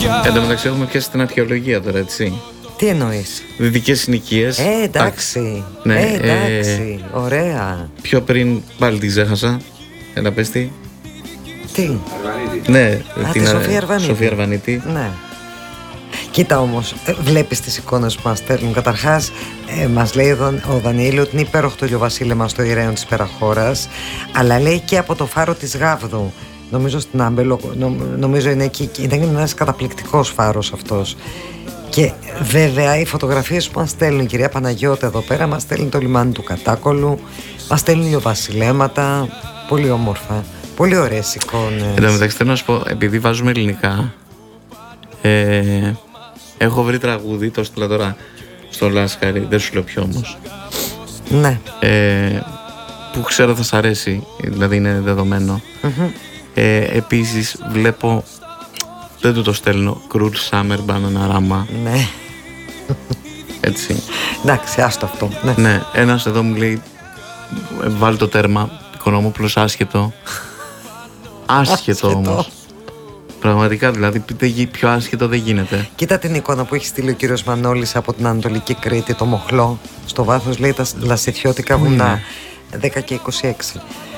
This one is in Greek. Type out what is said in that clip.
Εν τω μεταξύ έχουμε πιάσει την αρχαιολογία τώρα, έτσι. Τι εννοείς? Δυτικές συνοικίες. Εντάξει. Ναι, εντάξει. Ωραία. Πιο πριν πάλι τη ξέχασα. Έλα πες τι. Τι? Ναι, τη Σοφία Αρβανίτη. Σοφία Αρβανίτη. Ναι. Κοίτα όμως, βλέπεις τις εικόνες που μας στέλνουν. Καταρχάς, μας λέει ο Δανιήλ ότι είναι υπέροχο το ηλιοβασίλεμα στο Ηραίον της Περαχώρας, αλλά λέει και από το φάρο της Γάβδου. Νομίζω στην Άμπελο, νομίζω είναι εκεί. Είναι ένας καταπληκτικός φάρος αυτός. Και βέβαια οι φωτογραφίες που μας στέλνουν, η κυρία Παναγιώτα εδώ πέρα, μας στέλνει το λιμάνι του Κατάκολου, μας στέλνουν ηλιοβασιλέματα. Πολύ όμορφα. Πολύ ωραίες εικόνες. Εν τω μεταξύ θέλω να σου πω, επειδή βάζουμε ελληνικά, έχω βρει τραγούδι, το στείλα τώρα στο Λάσκαρη, δεν σου λέω ποιο όμως. Ναι. Που ξέρω θα σ' αρέσει, δηλαδή είναι δεδομένο. Επίσης βλέπω, δεν του το στέλνω, Cruel Summer Bananarama. Ναι. Έτσι. Εντάξει, άστο αυτό. Ναι. Ναι, ένας εδώ μου λέει, βάλει το τέρμα, Οικονόμοπουλος, άσχετο. Άσχετο όμως. Πραγματικά, δηλαδή πιο άσχετο δεν γίνεται. Κοίτα την εικόνα που έχει στείλει ο κύριος Μανώλης από την Ανατολική Κρήτη, το Μοχλό. Στο βάθος λέει τα λασιθιώτικα βουνά. 10 και 26.